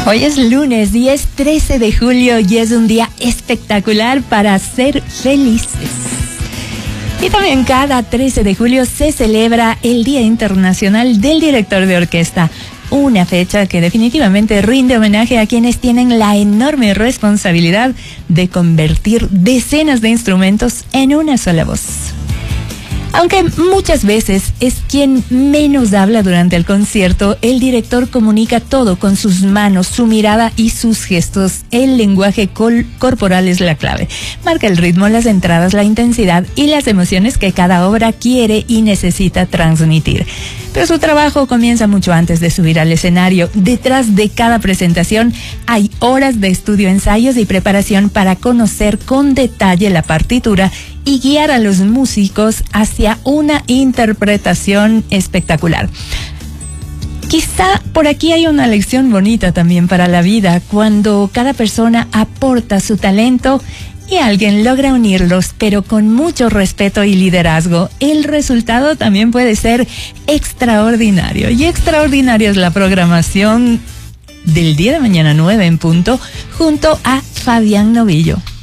Hoy es lunes y es 13 de julio y es un día espectacular para ser felices. Y también cada 13 de julio se celebra el Día Internacional del Director de Orquesta, una fecha que definitivamente rinde homenaje a quienes tienen la enorme responsabilidad de convertir decenas de instrumentos en una sola voz. Aunque muchas veces es quien menos habla durante el concierto, el director comunica todo con sus manos, su mirada y sus gestos. El lenguaje corporal es la clave. Marca el ritmo, las entradas, la intensidad y las emociones que cada obra quiere y necesita transmitir. Pero su trabajo comienza mucho antes de subir al escenario. Detrás de cada presentación hay horas de estudio, ensayos y preparación para conocer con detalle la partitura y guiar a los músicos hacia una interpretación espectacular. Quizá por aquí hay una lección bonita también para la vida, cuando cada persona aporta su talento y alguien logra unirlos, pero con mucho respeto y liderazgo. El resultado también puede ser extraordinario. Y extraordinaria es la programación del día de mañana 9 en punto, junto a Fabián Novillo.